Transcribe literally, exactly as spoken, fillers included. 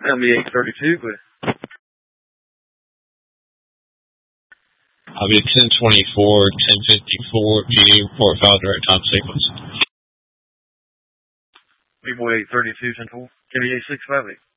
That'll be eight thirty-two, but... I'll be at ten twenty-four, ten fifty-four, P D report file direct time sequence. B-boy eight thirty-two, ten four, K B A six five eight.